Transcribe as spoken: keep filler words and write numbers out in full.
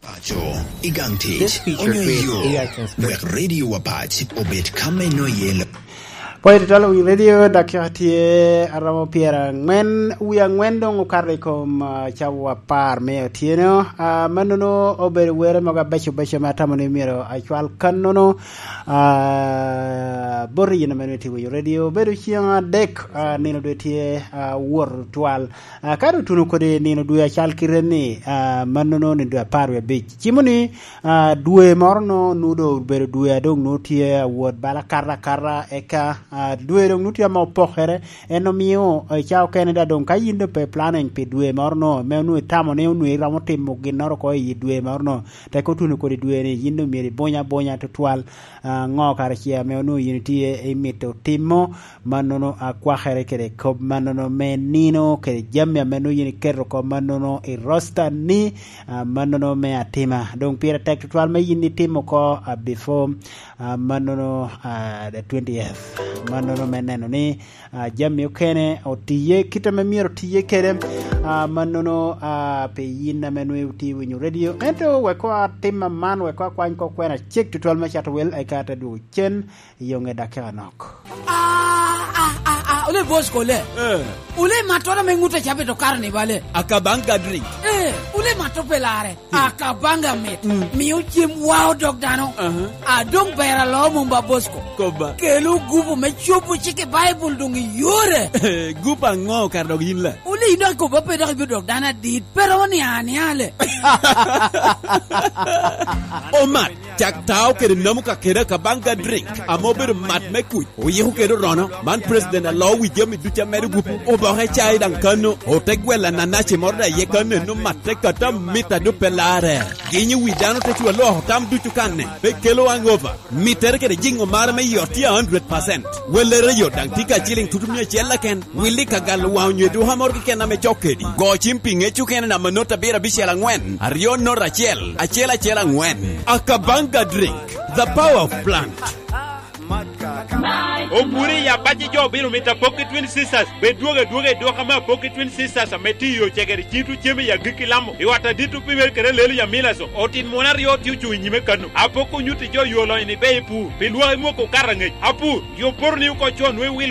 This feature creates A I transcription. Radio wapat obet kame no yelo. Poite tolo wi radio dakati aramo piera ngwen wi ngwen dong karre kom chawa par me tieno manono ober were maga becho becho matamone miro achwal kanono bori yina meneti wi radio bedo chianga dek nino do tie wor twal kado tunu kode nino do achal kireni manono ni do parwe beach chimoni duwe morno nudo bedo duwe dong no tie word bala karra karra eka duwe dong nutia ma pokhere eno mio chao Canada dong kayinde pe planning pe duwe morno me nu tamo ne nu ramo timo ginoro ko yi duwe morno te ko tunu ko duwe ne yindo miri bonya bonya to twal ngo kar chia me nu unity e mito timo manono akwa khere kere ko manono me nino kere jamya me nu yini kero ko manono e rosta ni manono me atima dong pira tek to twal me yini timo ko before manono the twentieth manono meneno ni uh, jammi kene o tiye kitame miro tiye kere uh, manono uh, pe yinna menu ti winyu radio ento we ko timma man we ko kwan ko kwena check to tol ma chat wel ay kata du chen yonge dakera nok ah ah ah ah ole boss ko le eh ule matora menguta chape to karne vale akabanga drink eh ule matopelare akabanga met mm. mi uchim wow dog dano uh-huh. adong bera lo mumba bosko koba kelu gubu me chupu chike bible dung yore gupa ngo kar dog yin la ule ina ko ba pe dog dog dana dit pero ni ani ale o mat jak taw ke namuka kera kabanga drink amober mat me ku o yehu ke rono man president law wi jemi du chameru gupu o ba he chai dan kanu o tegwela na nache morda ye kanu no matte kata mita du pelare ginyi wi dano te chu lo tam du chukanne be kelo angova mitere ke jingo mar me yoti one hundred percent wele reyo dan tika chilling tutumye chella ken willi kagal wawnye du hamor ke ken na me chokedi go chimpinge chuken na manota bira bishela ngwen arion no rachel achela chela ngwen akabanga drink the power of plant Oguri ya baji jo biru mita pocket twin sisters be duoge duoge do kama pocket twin sisters meti yo chegeri chitu cheme ya gikilamo iwata ditu pimer kere lelu ya milaso otin monario tiuchu nyime kanu apoko nyuti jo yolo ini be pu bilwa mo ko karange apu yo porni ko chon we will